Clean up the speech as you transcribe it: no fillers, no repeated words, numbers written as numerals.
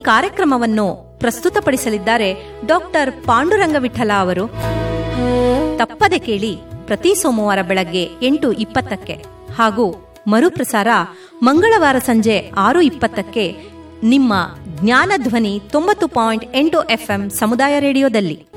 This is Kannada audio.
ಕಾರ್ಯಕ್ರಮವನ್ನು ಪ್ರಸ್ತುತಪಡಿಸಲಿದ್ದಾರೆ ಡಾಕ್ಟರ್ ಪಾಂಡುರಂಗ ವಿಠಲ ಅವರು. ತಪ್ಪದೆ ಕೇಳಿ ಪ್ರತಿ ಸೋಮವಾರ ಬೆಳಗ್ಗೆ 8:20 ಹಾಗೂ ಮರುಪ್ರಸಾರ ಮಂಗಳವಾರ ಸಂಜೆ 6:20 ನಿಮ್ಮ ಜ್ಞಾನಧ್ವನಿ 90.8 FM ಸಮುದಾಯ ರೇಡಿಯೋದಲ್ಲಿ.